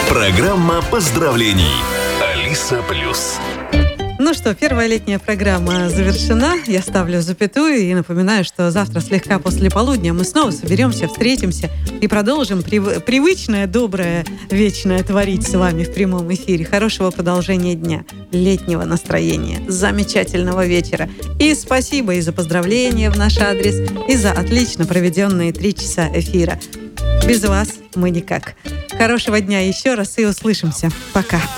Программа поздравлений. Алиса Плюс. Ну что, первая летняя программа завершена. Я ставлю запятую и напоминаю, что завтра слегка после полудня мы снова соберемся, встретимся и продолжим привычное, доброе, вечное творить с вами в прямом эфире. Хорошего продолжения дня, летнего настроения, замечательного вечера. И спасибо и за поздравления в наш адрес, и за отлично проведенные 3 часа эфира. Без вас мы никак. Хорошего дня еще раз и услышимся. Пока.